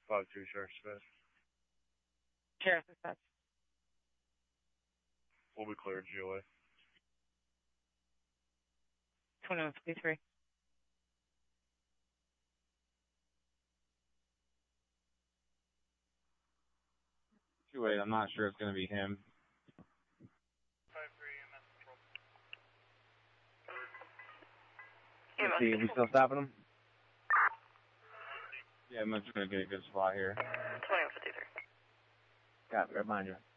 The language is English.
5-2, Sheriff Smith. Sheriff Dispatch. We'll be cleared, GOA. 2153. Wait, I'm not sure it's going to be him. 5-3 EMS control. We still stopping him? Yeah, I'm just going to get a good spot here. 2153. Got it, remind you.